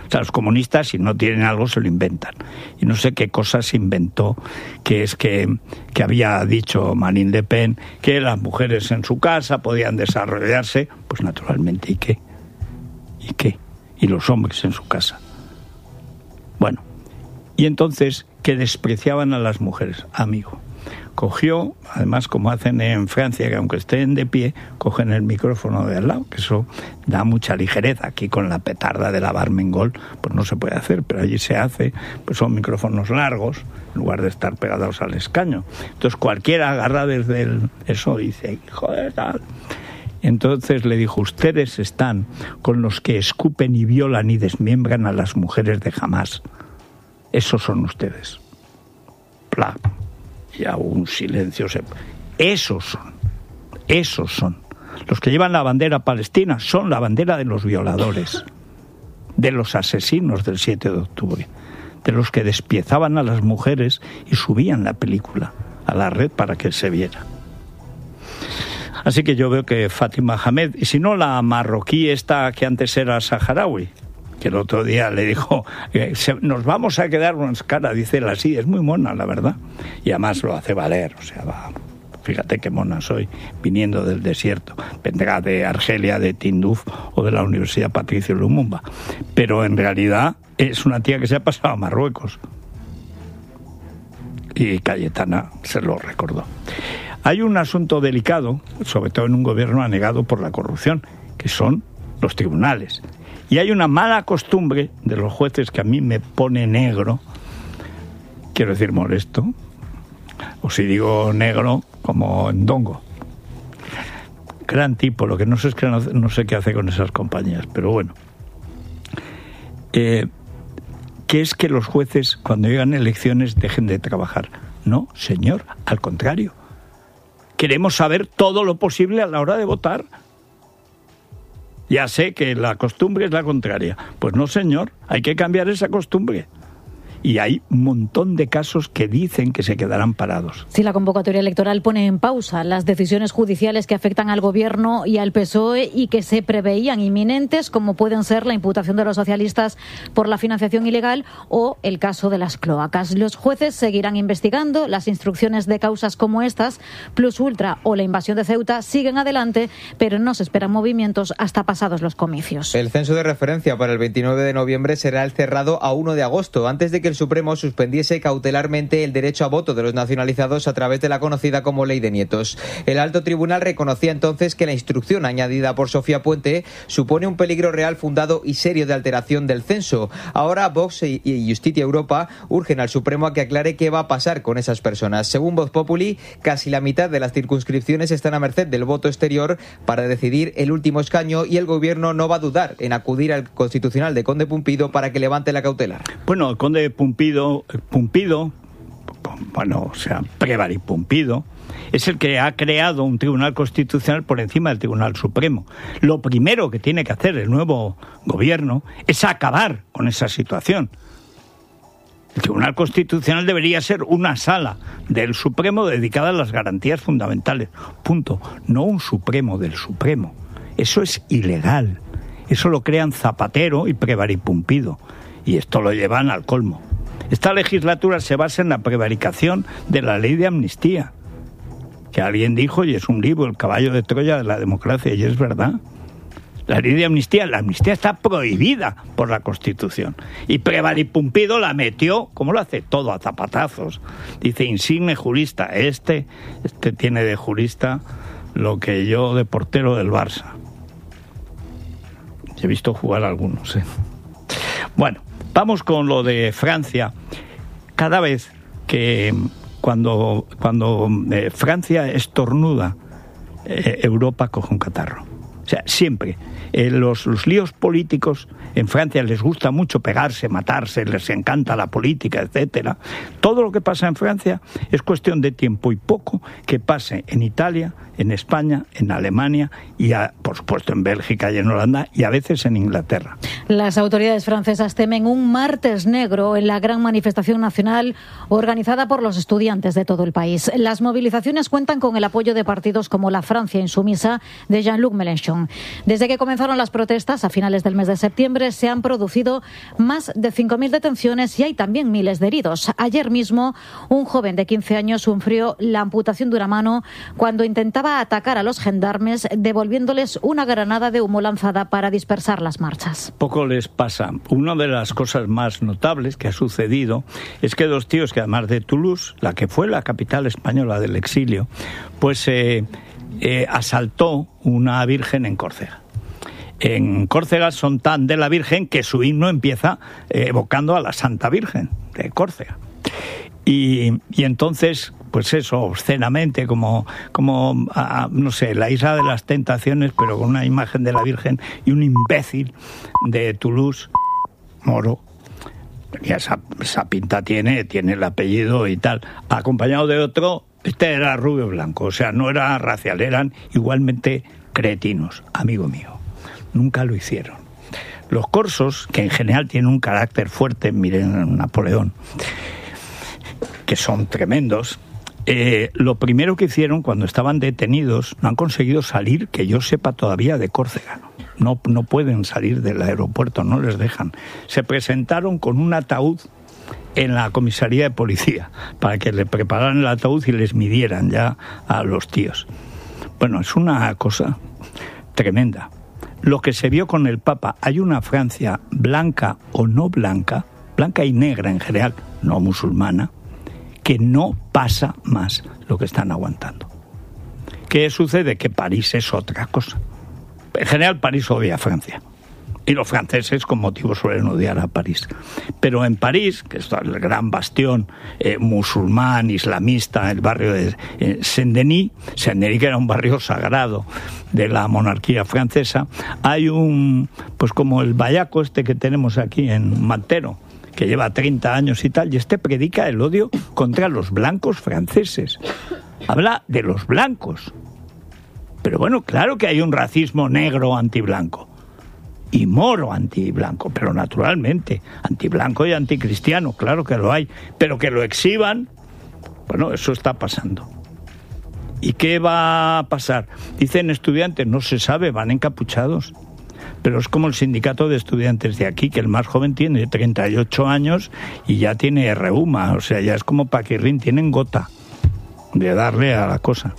O sea, los comunistas, si no tienen algo, se lo inventan. Y no sé qué cosa se inventó, que es que había dicho Marine Le Pen que las mujeres en su casa podían desarrollarse, pues naturalmente, ¿y qué? ¿Y qué? Y los hombres en su casa. Bueno, y entonces, que despreciaban a las mujeres, amigo. Cogió, además como hacen en Francia, que aunque estén de pie, cogen el micrófono de al lado, que eso da mucha ligereza. Aquí con la petarda de la Barmengol, pues no se puede hacer, pero allí se hace, pues son micrófonos largos, en lugar de estar pegados al escaño. Entonces cualquiera agarra desde eso y dice, hijo de tal. Entonces le dijo, ustedes están con los que escupen y violan y desmiembran a las mujeres de Hamás. Esos son ustedes. Pla. Ya un silencio. Esos son. Los que llevan la bandera palestina son la bandera de los violadores, de los asesinos del 7 de octubre, de los que despiezaban a las mujeres y subían la película a la red para que se viera. Así que yo veo que Fátima Hamed, y si no la marroquí esta que antes era saharaui, que el otro día le dijo, nos vamos a quedar unas caras, dice él así, es muy mona, la verdad. Y además lo hace valer, o sea, fíjate qué mona soy, viniendo del desierto. Vendrá de Argelia, de Tinduf o de la Universidad Patricio Lumumba. Pero en realidad es una tía que se ha pasado a Marruecos. Y Cayetana se lo recordó. Hay un asunto delicado, sobre todo en un gobierno anegado por la corrupción, que son los tribunales. Y hay una mala costumbre de los jueces que a mí me pone negro, quiero decir molesto, o si digo negro, como ndongo. Gran tipo, lo que no sé es que no sé qué hace con esas compañías, pero bueno. Que es que los jueces, cuando llegan elecciones, dejen de trabajar. No, señor, al contrario. Queremos saber todo lo posible a la hora de votar. Ya sé que la costumbre es la contraria. Pues no, señor, hay que cambiar esa costumbre. Y hay un montón de casos que dicen que se quedarán parados.
Si la convocatoria electoral pone en pausa las decisiones judiciales que afectan al Gobierno y al PSOE y que se preveían inminentes, como pueden ser la imputación de los socialistas por la financiación ilegal o el caso de las cloacas. Los jueces seguirán investigando. Las instrucciones de causas como estas, Plus Ultra o la invasión de Ceuta, siguen adelante, pero no se esperan movimientos hasta pasados los comicios.
El censo de referencia para el 29 de noviembre será el cerrado a 1 de agosto, antes de que el Supremo suspendiese cautelarmente el derecho a voto de los nacionalizados a través de la conocida como Ley de Nietos. El alto tribunal reconocía entonces que la instrucción añadida por Sofía Puente supone un peligro real, fundado y serio de alteración del censo. Ahora Vox y Justicia Europa urgen al Supremo a que aclare qué va a pasar con esas personas. Según Voz Populi, casi la mitad de las circunscripciones están a merced del voto exterior para decidir el último escaño, y el Gobierno no va a dudar en acudir al Constitucional de Conde Pumpido para que levante la cautelar.
Bueno, el Conde Pumpido, bueno, o sea, Prévary Pumpido, es el que ha creado un tribunal constitucional por encima del Tribunal Supremo. Lo primero que tiene que hacer el nuevo gobierno es acabar con esa situación. El Tribunal Constitucional debería ser una sala del Supremo dedicada a las garantías fundamentales. Punto. No un Supremo del Supremo. Eso es ilegal. Eso lo crean Zapatero y Prévary Pumpido. Y esto lo llevan al colmo. Esta legislatura se basa en la prevaricación de la ley de amnistía, que alguien dijo, y es un libro, El caballo de Troya de la democracia, y es verdad. La ley de amnistía, la amnistía está prohibida por la Constitución. Y Prévary Pumpido la metió, como lo hace todo, a zapatazos. Dice, insigne jurista, este tiene de jurista lo que yo de portero del Barça. He visto jugar algunos, ¿eh? Bueno, vamos con lo de Francia. Cada vez que cuando Francia estornuda, Europa coge un catarro. O sea, siempre. Los líos políticos en Francia les gusta mucho pegarse, matarse, les encanta la política, etcétera. Todo lo que pasa en Francia es cuestión de tiempo y poco que pase en Italia, en España, en Alemania y, por supuesto, en Bélgica y en Holanda y a veces en Inglaterra.
Las autoridades francesas temen un martes negro en la gran manifestación nacional organizada por los estudiantes de todo el país. Las movilizaciones cuentan con el apoyo de partidos como la Francia Insumisa de Jean-Luc Mélenchon. Desde que comenzaron las protestas a finales del mes de septiembre, se han producido más de 5.000 detenciones y hay también miles de heridos. Ayer mismo, un joven de 15 años sufrió la amputación de una mano cuando intentaba atacar a los gendarmes, devolviéndoles una granada de humo lanzada para dispersar las marchas.
Poco les pasa. Una de las cosas más notables que ha sucedido es que dos tíos que, además de Toulouse, la que fue la capital española del exilio, pues asaltó una virgen en Córcega. En Córcega son tan de la Virgen que su himno empieza evocando a la Santa Virgen de Córcega. Y entonces, pues eso, obscenamente, como no sé, la Isla de las Tentaciones, pero con una imagen de la Virgen y un imbécil de Toulouse, moro, y esa pinta tiene el apellido y tal, acompañado de otro. Este era rubio blanco, o sea, no era racial, eran igualmente cretinos, amigo mío. Nunca lo hicieron. Los corsos, que en general tienen un carácter fuerte, miren Napoleón, que son tremendos, lo primero que hicieron cuando estaban detenidos, no han conseguido salir, que yo sepa todavía, de Córcega. No pueden salir del aeropuerto, no les dejan. Se presentaron con un ataúd en la comisaría de policía para que le prepararan el ataúd y les midieran ya a los tíos. Bueno, es una cosa tremenda. Lo que se vio con el Papa, hay una Francia blanca o no blanca, blanca y negra en general, no musulmana, que no pasa más lo que están aguantando. ¿Qué sucede? Que París es otra cosa. En general París odia a Francia. Y los franceses con motivo suelen odiar a París. Pero en París, que es el gran bastión musulmán, islamista, el barrio de Saint-Denis, que era un barrio sagrado de la monarquía francesa, hay pues como el vallaco este que tenemos aquí en Mantero, que lleva 30 años y tal, y este predica el odio contra los blancos franceses. Habla de los blancos. Pero bueno, claro que hay un racismo negro antiblanco. Y moro antiblanco, pero naturalmente, antiblanco y anticristiano, claro que lo hay, pero que lo exhiban, bueno, eso está pasando. ¿Y qué va a pasar? Dicen estudiantes, no se sabe, van encapuchados, pero es como el sindicato de estudiantes de aquí, que el más joven tiene 38 años y ya tiene reuma, o sea, ya es como Paquirrín, tienen gota de darle a la cosa.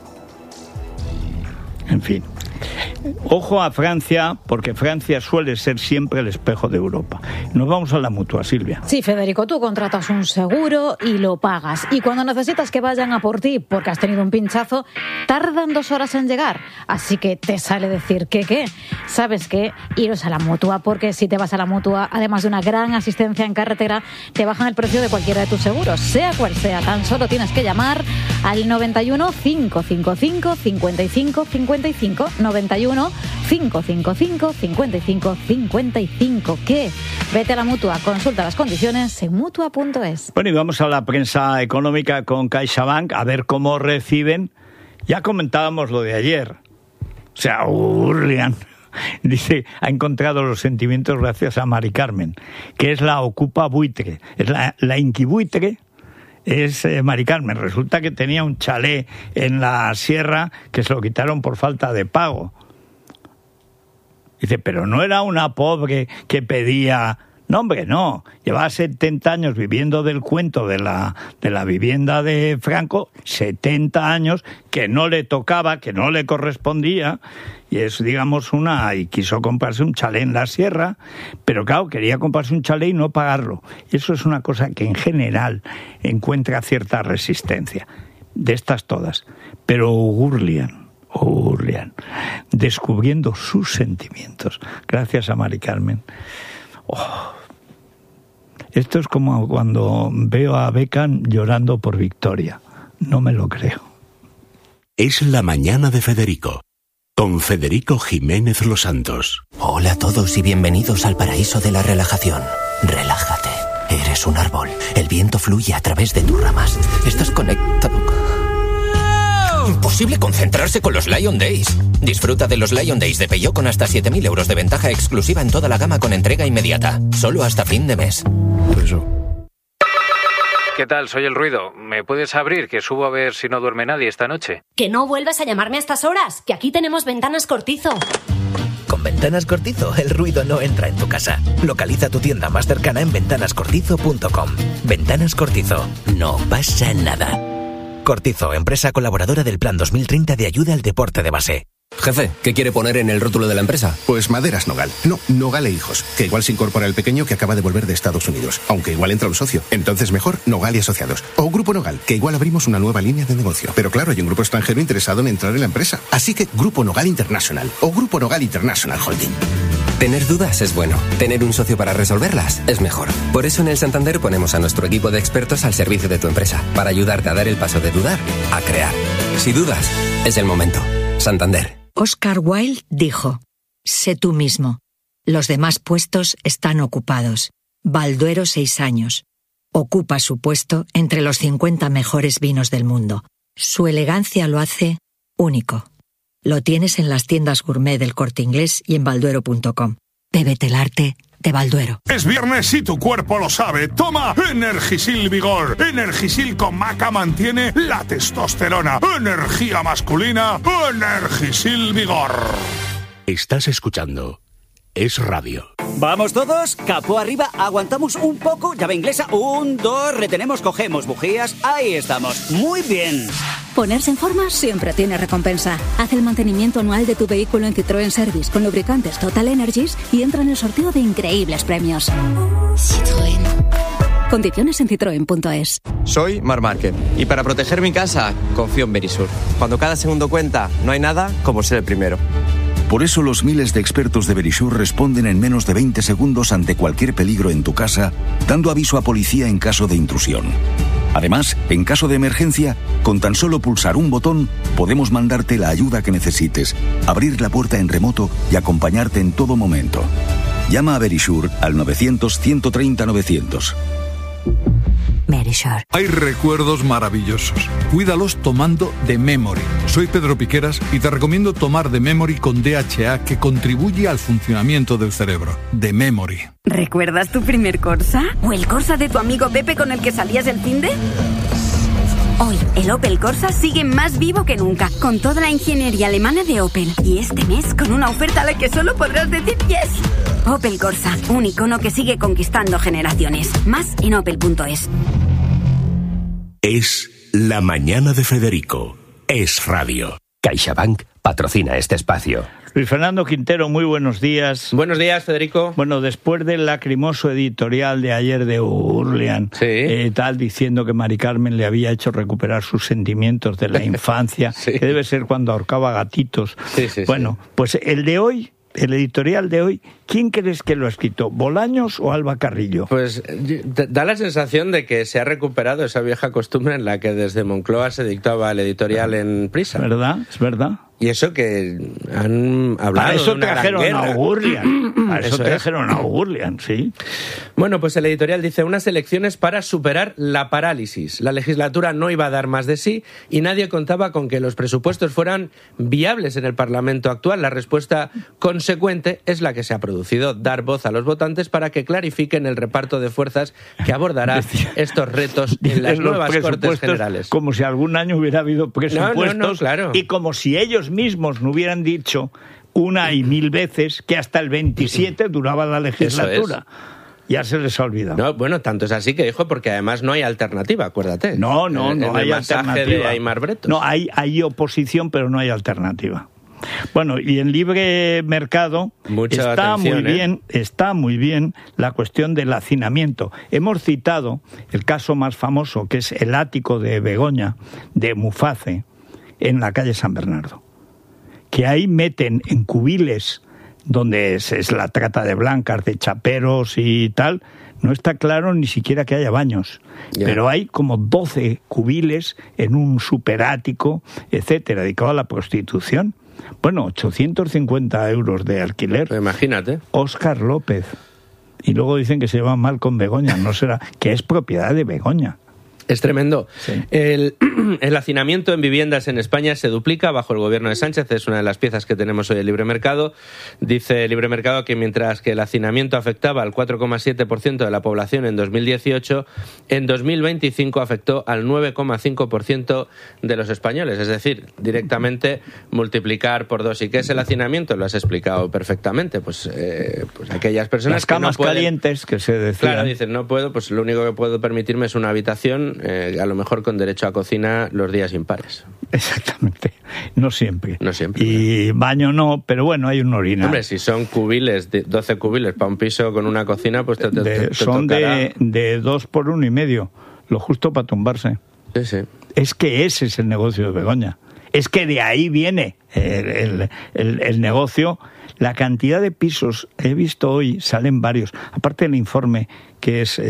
En fin. Ojo a Francia, porque Francia suele ser siempre el espejo de Europa. Nos vamos a la Mutua, Silvia.
Sí, Federico, tú contratas un seguro y lo pagas. Y cuando necesitas que vayan a por ti porque has tenido un pinchazo, tardan 2 horas en llegar. Así que te sale decir que ¿qué? ¿Sabes qué? Iros a la Mutua, porque si te vas a la Mutua, además de una gran asistencia en carretera, te bajan el precio de cualquiera de tus seguros, sea cual sea. Tan solo tienes que llamar al 91 555 55 55 91 555 55 55. ¿Qué? Vete a la Mutua, consulta las condiciones en mutua.es.
Bueno, y vamos a la prensa económica con CaixaBank a ver cómo reciben. Ya comentábamos lo de ayer. O sea, Urlian dice, ha encontrado los sentimientos gracias a Mari Carmen, que es la ocupa buitre, es la inquibuitre. Es Mari Carmen. Resulta que tenía un chalet en la sierra que se lo quitaron por falta de pago. Dice, pero no era una pobre que pedía... No, hombre, no. Llevaba 70 años viviendo del cuento de la vivienda de Franco, 70 años que no le tocaba, que no le correspondía, y es, digamos, y quiso comprarse un chalet en la sierra, pero claro, quería comprarse un chalet y no pagarlo. Y eso es una cosa que en general encuentra cierta resistencia, de estas todas. Pero Urlian, descubriendo sus sentimientos, gracias a Mari Carmen. Esto es como cuando veo a Beckham llorando por Victoria. No me lo creo.
Es la mañana de Federico, con Federico Jiménez Los Santos.
Hola a todos y bienvenidos al paraíso de la relajación. Relájate. Eres un árbol. El viento fluye a través de tus ramas. Estás conectado. Imposible concentrarse con los Lion Days. Disfruta de los Lion Days de Peugeot con hasta 7.000 euros de ventaja exclusiva en toda la gama con entrega inmediata. Solo hasta fin de mes.
¿Qué tal? Soy El Ruido. ¿Me puedes abrir? Que subo a ver si no duerme nadie esta noche.
Que no vuelvas a llamarme a estas horas, que aquí tenemos ventanas Cortizo.
Con Ventanas Cortizo, el ruido no entra en tu casa. Localiza tu tienda más cercana en ventanascortizo.com. Ventanas Cortizo, no pasa nada. Cortizo, empresa colaboradora del Plan 2030 de ayuda al deporte de base.
Jefe, ¿qué quiere poner en el rótulo de la empresa?
Pues Maderas Nogal. No, Nogal e Hijos, que igual se incorpora el pequeño que acaba de volver de Estados Unidos, aunque igual entra un socio. Entonces mejor Nogal y Asociados. O Grupo Nogal, que igual abrimos una nueva línea de negocio. Pero claro, hay un grupo extranjero interesado en entrar en la empresa. Así que Grupo Nogal International o Grupo Nogal International Holding.
Tener dudas es bueno. Tener un socio para resolverlas es mejor. Por eso en el Santander ponemos a nuestro equipo de expertos al servicio de tu empresa, para ayudarte a dar el paso de dudar a crear. Si dudas, es el momento. Santander.
Oscar Wilde dijo: sé tú mismo. Los demás puestos están ocupados. Balduero 6 años. Ocupa su puesto entre los 50 mejores vinos del mundo. Su elegancia lo hace único. Lo tienes en las tiendas gourmet del Corte Inglés y en balduero.com. Bébete el arte de Balduero.
Es viernes y tu cuerpo lo sabe. Toma Energisil Vigor. Energisil con maca mantiene la testosterona. Energía masculina. Energisil Vigor.
Estás escuchando Es Radio.
Vamos todos, capó arriba, aguantamos un poco, llave inglesa, 1, 2, retenemos, cogemos bujías, ahí estamos, muy bien.
Ponerse en forma siempre tiene recompensa. Haz el mantenimiento anual de tu vehículo en Citroën Service con lubricantes Total Energies y entra en el sorteo de increíbles premios. Citroën. Condiciones en citroen.es.
Soy Marc Márquez y para proteger mi casa confío en Verisur. Cuando cada segundo cuenta, no hay nada como ser el primero.
Por eso los miles de expertos de Verisur responden en menos de 20 segundos ante cualquier peligro en tu casa, dando aviso a policía en caso de intrusión. Además, en caso de emergencia, con tan solo pulsar un botón, podemos mandarte la ayuda que necesites, abrir la puerta en remoto y acompañarte en todo momento. Llama a Verisur al 900-130-900.
Verisur.
Hay recuerdos maravillosos. Cuídalos tomando The Memory. Soy Pedro Piqueras y te recomiendo tomar The Memory con DHA, que contribuye al funcionamiento del cerebro. The Memory.
¿Recuerdas tu primer Corsa? ¿O el Corsa de tu amigo Pepe con el que salías el finde? Hoy, el Opel Corsa sigue más vivo que nunca, con toda la ingeniería alemana de Opel. Y este mes, con una oferta a la que solo podrás decir yes. Opel Corsa, un icono que sigue conquistando generaciones. Más en opel.es.
Es La Mañana de Federico. Es Radio.
CaixaBank patrocina este espacio.
Luis Fernando Quintero, muy buenos días.
Buenos días, Federico.
Bueno, después del lacrimoso editorial de ayer de Urlian, tal, diciendo que Mari Carmen le había hecho recuperar sus sentimientos de la infancia, que debe ser cuando ahorcaba gatitos. Pues el de hoy, el editorial de hoy, ¿quién crees que lo ha escrito? ¿Bolaños o Alba Carrillo?
Pues da la sensación de que se ha recuperado esa vieja costumbre en la que desde Moncloa se dictaba el editorial en prisa.
¿Verdad? Es verdad.
Y eso que han hablado
para eso
de una
trajeron
gran guerra.
a Urlian. Para eso trajeron
es.
a Urlian, sí.
Bueno, pues el editorial dice: unas elecciones para superar la parálisis. La legislatura no iba a dar más de sí y nadie contaba con que los presupuestos fueran viables en el Parlamento actual. La respuesta consecuente es la que se ha producido: dar voz a los votantes para que clarifiquen el reparto de fuerzas que abordará estos retos en las nuevas Cortes Generales.
Como si algún año hubiera habido presupuestos
no, claro.
Y como si ellos mismos no hubieran dicho una y mil veces que hasta el 27 duraba la legislatura. Ya se les ha olvidado.
No, bueno, tanto es así que dijo, porque además no hay alternativa, acuérdate.
No hay alternativa.
De Aimar Bretos.
No, hay oposición, pero no hay alternativa. Bueno, y en libre mercado está muy bien la cuestión del hacinamiento. Hemos citado el caso más famoso, que es el ático de Begoña, de Muface, en la calle San Bernardo, que ahí meten en cubiles donde es la trata de blancas, de chaperos y tal. No está claro ni siquiera que haya baños, pero hay como 12 cubiles en un superático, etcétera, dedicado a la prostitución. Bueno, 850 euros de alquiler.
Pues imagínate.
Óscar López. Y luego dicen que se lleva mal con Begoña. No será, que es propiedad de Begoña.
Es tremendo.
Sí.
El hacinamiento en viviendas en España se duplica bajo el gobierno de Sánchez. Es una de las piezas que tenemos hoy en Libre Mercado. Dice Libre Mercado que mientras que el hacinamiento afectaba al 4,7% de la población en 2018, en 2025 afectó al 9,5% de los españoles. Es decir, directamente multiplicar por 2. ¿Y qué es el hacinamiento? Lo has explicado perfectamente. Pues aquellas personas
las camas
que no pueden,
calientes que se decían.
Claro, dicen, no puedo, pues lo único que puedo permitirme es una habitación, a lo mejor con derecho a cocina los días impares.
Exactamente. No siempre.
No siempre.
Y baño no, pero bueno, hay un orinal.
Hombre, si son cubiles, 12 cubiles para un piso con una cocina, pues te
son
tocará.
de 2 por 1,5, lo justo para tumbarse.
Sí, sí.
Es que ese es el negocio de Begoña. Es que de ahí viene el negocio. La cantidad de pisos, he visto hoy, salen varios. Aparte del informe, que es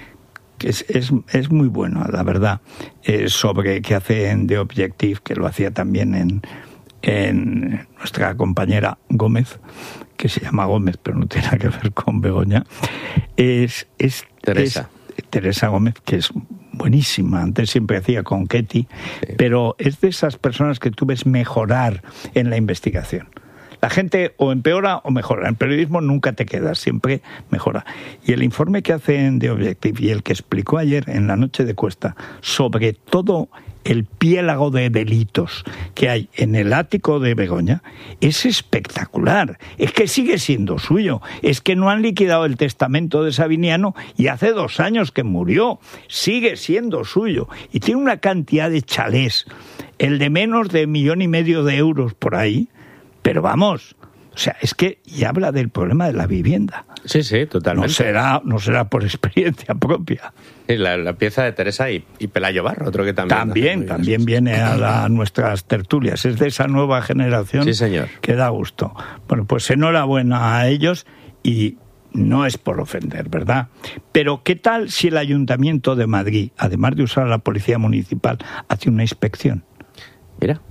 muy bueno, la verdad, sobre qué hace en The Objective, que lo hacía también en nuestra compañera Gómez, que se llama Gómez, pero no tiene nada que ver con Begoña. Es Teresa Gómez, que es buenísima. Antes siempre hacía con Ketty, sí. Pero es de esas personas que tú ves mejorar en la investigación. La gente o empeora o mejora. En periodismo nunca te quedas, siempre mejora. Y el informe que hace en The Objective y el que explicó ayer en la noche de Cuesta sobre todo el piélago de delitos que hay en el ático de Begoña es espectacular. Es que sigue siendo suyo. Es que no han liquidado el testamento de Sabiniano y hace 2 años que murió. Sigue siendo suyo. Y tiene una cantidad de chalés. El de menos de 1,5 millones de euros por ahí. Pero vamos, o sea, es que ya habla del problema de la vivienda.
Sí, sí, totalmente.
No será por experiencia propia.
Sí, la pieza de Teresa y Pelayo Barro, otro que también
viene a nuestras tertulias. Es de esa nueva generación,
sí, señor,
que da gusto. Bueno, pues enhorabuena a ellos y no es por ofender, ¿verdad? Pero ¿qué tal si el Ayuntamiento de Madrid, además de usar a la Policía Municipal, hace una inspección?
Mira.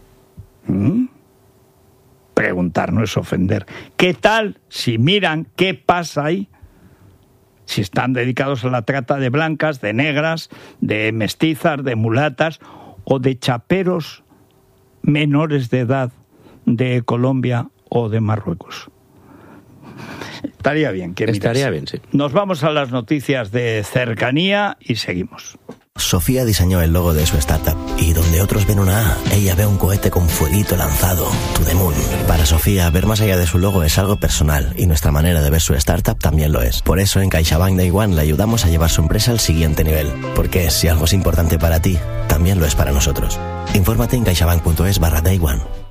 Preguntar no es ofender. ¿Qué tal si miran qué pasa ahí? Si están dedicados a la trata de blancas, de negras, de mestizas, de mulatas o de chaperos menores de edad de Colombia o de Marruecos. Estaría bien que mirase.
Estaría bien, sí.
Nos vamos a las noticias de cercanía y seguimos.
Sofía diseñó el logo de su startup y donde otros ven una A, ella ve un cohete con fueguito lanzado, to the moon. Para Sofía, ver más allá de su logo es algo personal y nuestra manera de ver su startup también lo es. Por eso en CaixaBank Day One le ayudamos a llevar su empresa al siguiente nivel. Porque si algo es importante para ti, también lo es para nosotros. Infórmate en caixabank.es/Day One.